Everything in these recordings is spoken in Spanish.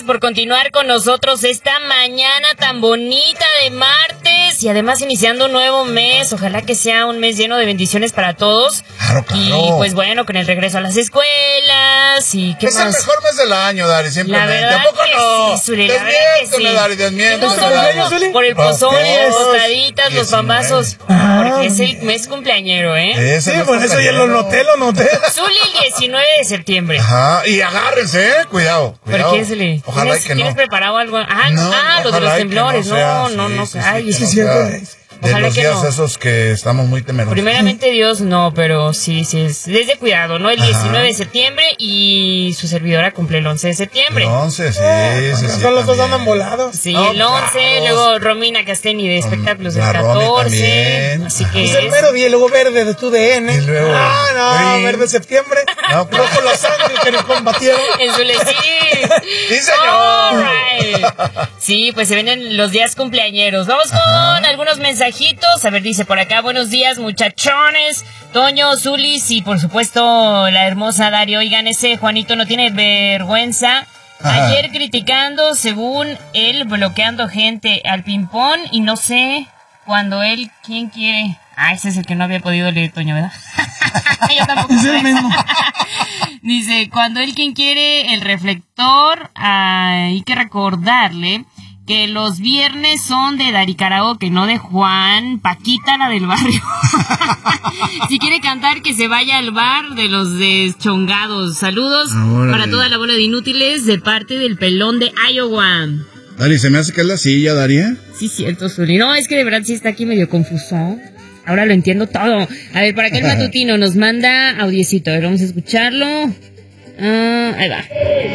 por continuar con nosotros esta mañana tan bonita de martes y además iniciando un nuevo mes. Ojalá que sea un mes lleno de bendiciones para todos. Claro. Y pues bueno, con el regreso a las escuelas y qué es más. el mejor mes del año, Dari, simplemente. La verdad ¿A poco que no? sí, Zuli, la verdad que sí. Dari, desmiénteme. No, por el pozole, las tostaditas, los 19. pambazos. Porque es el mes cumpleañero, ¿eh? Sí, por eso ya lo noté. Zuli, el 19 de septiembre. Ajá, y agárrense, cuidado. ¿Por qué, Zuli? Ojalá que no. ¿Tienes preparado algo? No, lo de los ojalá temblores. que no sea, No. sí, Ay, sí, es cierto. De ojalá los que días no. esos que estamos muy temerosos. Primeramente Dios, no, pero sí, es de cuidado, ¿no? El 19 de septiembre y su servidora cumple el 11 de septiembre. El 11, sí. Son los dos andan volados. Sí, No, el 11, luego Romina Casteni de espectáculos del la Romy 14. también. Así que Es el mero día y luego verde de tu DN. Y luego green. Verde septiembre. No, claro. Rojo Los Ángeles que nos combatieron. en su Sí, señor. Alright. Sí, pues se vienen los días cumpleañeros. Vamos con algunos mensajitos. A ver, dice por acá, buenos días, muchachones. Toño, Zulis y por supuesto la hermosa Dari. Oigan, ese Juanito no tiene vergüenza. Ajá. Ayer criticando, según él, bloqueando gente al ping-pong y no sé, cuando él, ¿quién quiere? Ah, ese es el que no había podido leer, Toño, ¿verdad? Yo tampoco. Es el mismo. Dice, cuando él quien quiere el reflector, hay que recordarle que los viernes son de Dari Karaoke, no de Juan, Paquita, la del barrio. Si quiere cantar, que se vaya al bar de los deschongados. Saludos para toda la bola de inútiles de parte del pelón de Iowa. Dari, se me hace que es la silla, Dari. Sí, cierto, Zuli. No, es que de verdad sí está aquí medio confuso. Ahora lo entiendo todo. A ver, para acá el matutino nos manda audiecito. A ver, vamos a escucharlo. Ahí va.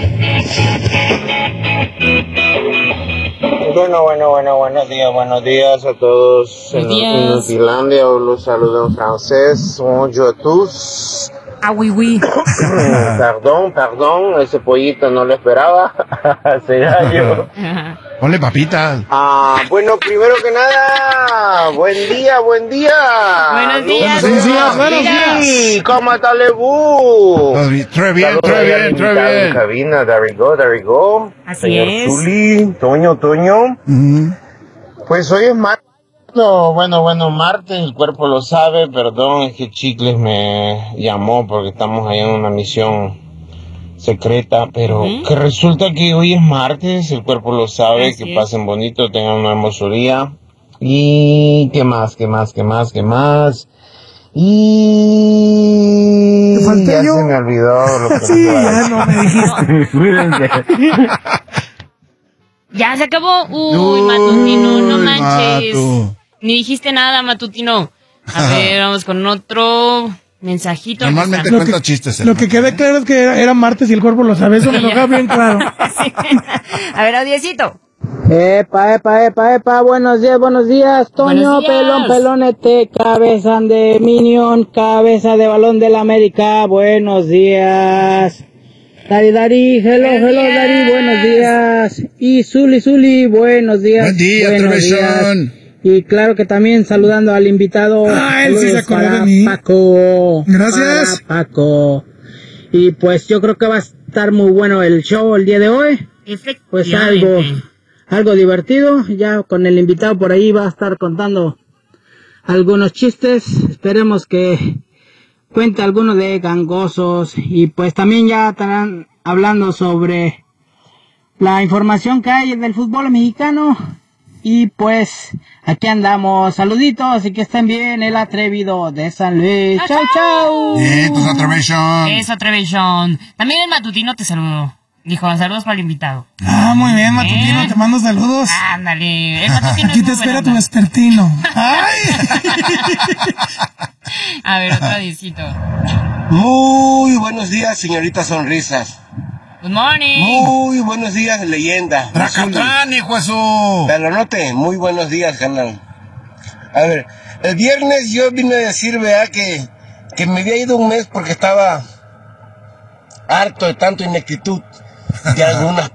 Buenos días a todos. Buenos días. En Inutilandia los saludo en francés. Bonjour a tous. Ah, oui. Perdón, ese pollito no lo esperaba. Será yo. Ponle papitas. Bueno, primero que nada, buen día. Buenos días. Buenos días. Sí, ¿cómo está Lebu? Très bien. En cabina, there we go. Así Señor es. Zuli, Toño. Pues hoy es martes. Martes, el cuerpo lo sabe, perdón, es que Chicles me llamó porque estamos ahí en una misión secreta, pero que resulta que hoy es martes, el cuerpo lo sabe. Así que es. pasen bonito, tengan una hermoso día. Y ¿qué más? Y ¿Te falté ya yo? se me olvidó lo que Sí, ya no me dijiste. Cuídense. Ya se acabó. Uy, matutino, no Uy, manches. Matu. Ni dijiste nada, matutino. A ver, vamos con otro mensajito. Normalmente Lo cuenta que- chistes. Lo que quede claro es que era martes y el cuerpo lo sabe. Eso me lo deja bien claro. Sí. A ver, audiecito. Epa, buenos días, Toño, Buenos días. pelonete, cabeza de Minion, cabeza de balón del América, buenos días. Dari, hello, Buenos días. Dari, buenos días. Y Zuli, buenos días. Buen día, buenos Trevechón. días. Y claro que también saludando al invitado. Él sí se saludos acordó de para mí. Paco. Gracias. Para Paco. Y pues yo creo que va a estar muy bueno el show el día de hoy. Pues algo divertido, ya con el invitado por ahí va a estar contando algunos chistes, esperemos que cuente alguno de gangosos y pues también ya estarán hablando sobre la información que hay del fútbol mexicano y pues aquí andamos, saluditos y que estén bien, el atrevido de San Luis, chau. Eso, Trevechón. También el matutino te saludó. Dijo, saludos para el invitado. Muy bien, matutino, te mando saludos. Ándale. El matutino Aquí es te muy espera buena tu onda. vespertino. ¡Ay! A ver, otro audiecito. Muy buenos días, señorita Sonrisas. Good morning. Muy buenos días, leyenda. ¡Tracatán, hijo de su! Pelonote, muy buenos días, canal. A ver, el viernes yo vine a decir, vea, que me había ido un mes porque estaba harto de tanto ineptitud de algunas